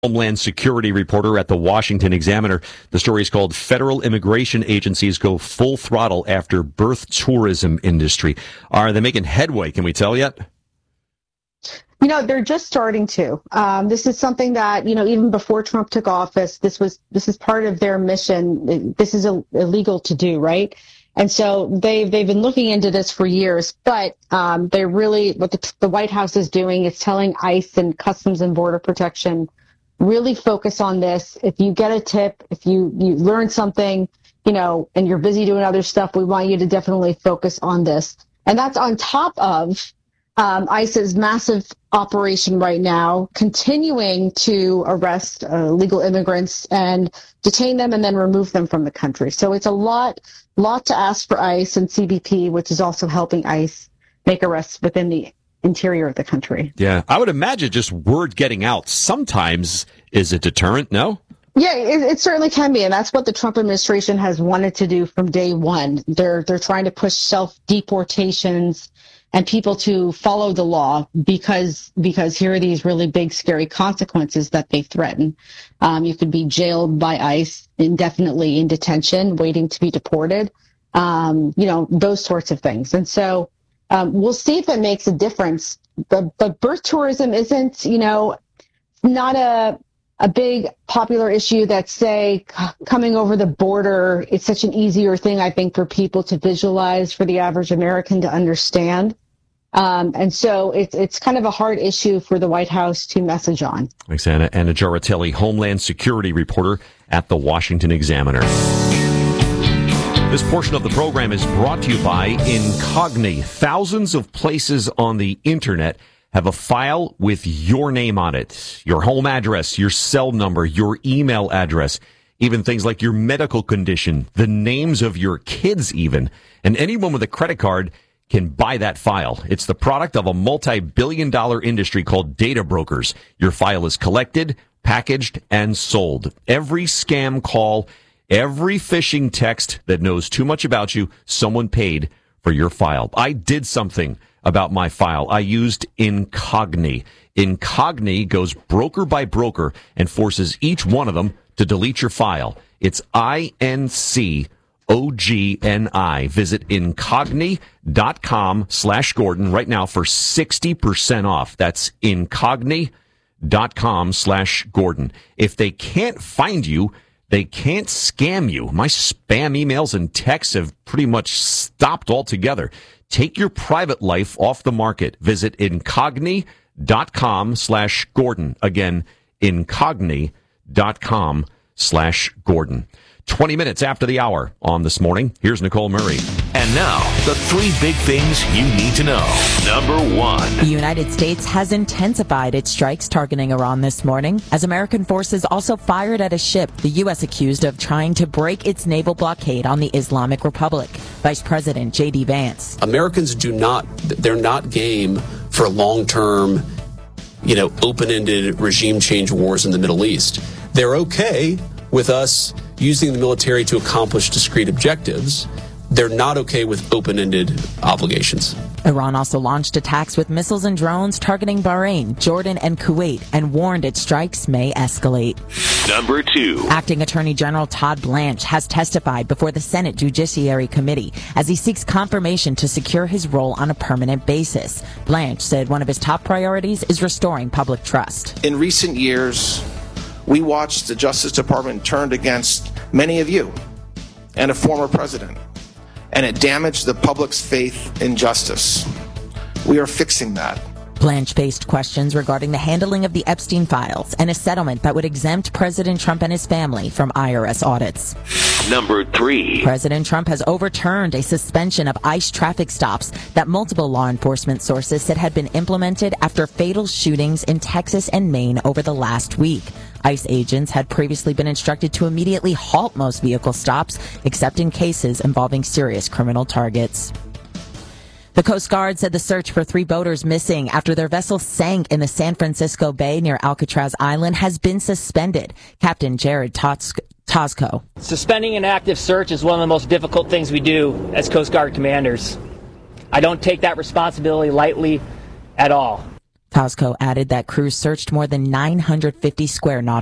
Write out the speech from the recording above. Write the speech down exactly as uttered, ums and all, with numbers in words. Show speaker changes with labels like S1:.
S1: Homeland Security reporter at the Washington Examiner. The story is called Federal Immigration Agencies Go Full Throttle After Birth Tourism Industry. Are they making headway? Can we tell yet?
S2: You know, they're just starting to. Um, this is something that, you know, even before Trump took office, this was this is part of their mission. This is Ill- illegal to do, right? And so they've they've been looking into this for years, but um, they really what the, the White House is doing is telling ICE and Customs and Border Protection, really focus on this. If you get a tip, if you, you learn something, you know, and you're busy doing other stuff, we want you to definitely focus on this. And that's on top of um, ICE's massive operation right now, continuing to arrest uh, illegal immigrants and detain them and then remove them from the country. So it's a lot, lot to ask for ICE and C B P, which is also helping ICE make arrests within the interior of the country.
S1: Yeah, I would imagine just word getting out sometimes is a deterrent, no?
S2: Yeah, it, it certainly can be, and that's what the Trump administration has wanted to do from day one. They're they're trying to push self-deportations and people to follow the law because because here are these really big, scary consequences that they threaten. Um, you could be jailed by ICE indefinitely in detention, waiting to be deported. Um, you know, those sorts of things, and so. Um, we'll see if it makes a difference. But, but birth tourism isn't, you know, not a a big popular issue that, say, c- coming over the border. It's such an easier thing, I think, for people to visualize, for the average American to understand. Um, and so it's it's kind of a hard issue for the White House to message on.
S1: Thanks, Anna. Anna Giaratelli, Homeland Security reporter at the Washington Examiner. This portion of the program is brought to you by Incogni. Thousands of places on the internet have a file with your name on it, your home address, your cell number, your email address, even things like your medical condition, the names of your kids even. And anyone with a credit card can buy that file. It's the product of a multi-billion dollar industry called data brokers. Your file is collected, packaged, and sold. Every scam call, every phishing text that knows too much about you, someone paid for your file. I did something about my file. I used Incogni. Incogni goes broker by broker and forces each one of them to delete your file. It's I N C O G N I. Visit Incogni.com slash Gordon right now for sixty percent off. That's Incogni.com slash Gordon. If they can't find you, they can't scam you. My spam emails and texts have pretty much stopped altogether. Take your private life off the market. Visit Incogni.com slash Gordon. Again, Incogni.com slash Gordon. twenty minutes after the hour on This Morning. Here's Nicole Murray.
S3: And now, the three big things you need to know. Number one.
S4: The United States has intensified its strikes targeting Iran this morning, as American forces also fired at a ship the U S accused of trying to break its naval blockade on the Islamic Republic. Vice President J D Vance.
S5: Americans do not, they're not game for long-term, you know, open-ended regime change wars in the Middle East. They're okay with us using the military to accomplish discrete objectives. They're not okay with open-ended obligations.
S4: Iran also launched attacks with missiles and drones targeting Bahrain, Jordan, and Kuwait, and warned its strikes may escalate.
S3: Number two.
S4: Acting Attorney General Todd Blanche has testified before the Senate Judiciary Committee as he seeks confirmation to secure his role on a permanent basis. Blanche said one of his top priorities is restoring public trust.
S6: In recent years, we watched the Justice Department turned against many of you and a former president, and it damaged the public's faith in justice. We are fixing that.
S4: Blanche faced questions regarding the handling of the Epstein files and a settlement that would exempt President Trump and his family from I R S audits.
S3: Number three.
S4: President Trump has overturned a suspension of ICE traffic stops that multiple law enforcement sources said had been implemented after fatal shootings in Texas and Maine over the last week. ICE agents had previously been instructed to immediately halt most vehicle stops, except in cases involving serious criminal targets. The Coast Guard said the search for three boaters missing after their vessel sank in the San Francisco Bay near Alcatraz Island has been suspended. Captain Jared Tosco.
S7: Suspending an active search is one of the most difficult things we do as Coast Guard commanders. I don't take that responsibility lightly at all.
S4: Tosco added that crews searched more than nine hundred fifty square nautical